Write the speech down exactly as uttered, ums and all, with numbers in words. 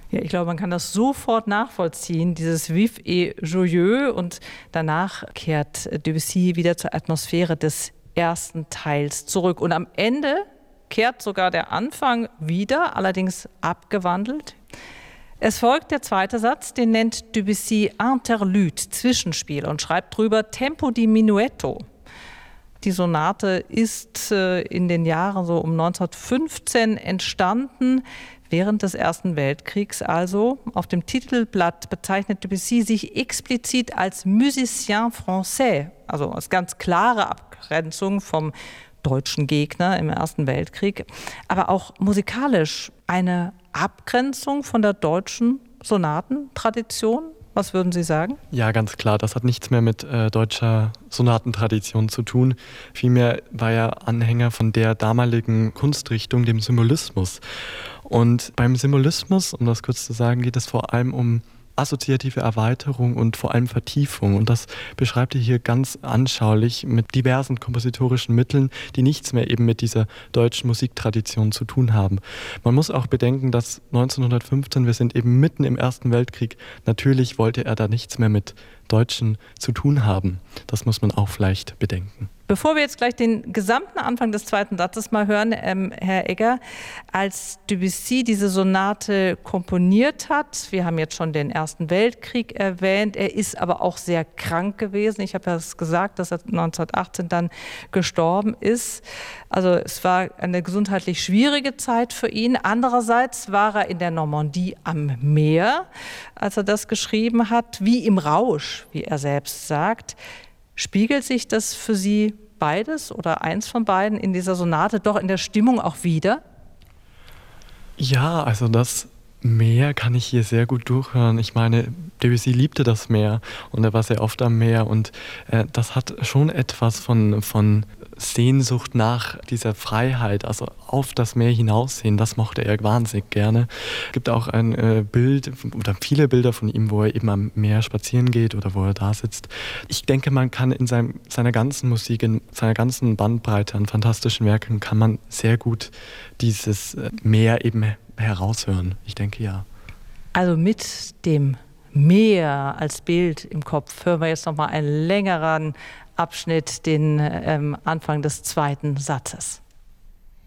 Ja, ich glaube, man kann das sofort nachvollziehen, dieses Vif et Joyeux. Und danach kehrt Debussy wieder zur Atmosphäre des ersten Teils zurück. Und am Ende kehrt sogar der Anfang wieder, allerdings abgewandelt. Es folgt der zweite Satz, den nennt Debussy Interlude, Zwischenspiel, und schreibt drüber Tempo di Minuetto. Die Sonate ist in den Jahren so um neunzehnhundertfünfzehn entstanden, während des Ersten Weltkriegs also. Auf dem Titelblatt bezeichnet Debussy sich explizit als Musicien français, also als ganz klare Abgrenzung vom deutschen Gegner im Ersten Weltkrieg, aber auch musikalisch eine Abgrenzung von der deutschen Sonatentradition. Was würden Sie sagen? Ja, ganz klar. Das hat nichts mehr mit äh, deutscher Sonatentradition zu tun. Vielmehr war er Anhänger von der damaligen Kunstrichtung, dem Symbolismus. Und beim Symbolismus, um das kurz zu sagen, geht es vor allem um assoziative Erweiterung und vor allem Vertiefung. Und das beschreibt er hier ganz anschaulich mit diversen kompositorischen Mitteln, die nichts mehr eben mit dieser deutschen Musiktradition zu tun haben. Man muss auch bedenken, dass neunzehnhundertfünfzehn, wir sind eben mitten im Ersten Weltkrieg, natürlich wollte er da nichts mehr mit Deutschen zu tun haben. Das muss man auch vielleicht bedenken. Bevor wir jetzt gleich den gesamten Anfang des zweiten Satzes mal hören, ähm, Herr Egger, als Debussy diese Sonate komponiert hat, wir haben jetzt schon den Ersten Weltkrieg erwähnt, er ist aber auch sehr krank gewesen. Ich habe ja gesagt, dass er neunzehnhundertachtzehn dann gestorben ist. Also es war eine gesundheitlich schwierige Zeit für ihn. Andererseits war er in der Normandie am Meer, als er das geschrieben hat, wie im Rausch, wie er selbst sagt. Spiegelt sich das für Sie beides oder eins von beiden in dieser Sonate doch in der Stimmung auch wieder? Ja, also das Meer kann ich hier sehr gut durchhören. Ich meine, Debussy liebte das Meer und er war sehr oft am Meer und äh, das hat schon etwas von, von Sehnsucht nach dieser Freiheit, also auf das Meer hinaussehen, das mochte er wahnsinnig gerne. Es gibt auch ein äh, Bild oder viele Bilder von ihm, wo er eben am Meer spazieren geht oder wo er da sitzt. Ich denke, man kann in seinem, seiner ganzen Musik, in seiner ganzen Bandbreite an fantastischen Werken, kann man sehr gut dieses äh, Meer eben heraushören. Ich denke, ja. Also mit dem Meer als Bild im Kopf hören wir jetzt noch mal einen längeren Abschnitt, den ähm, Anfang des zweiten Satzes.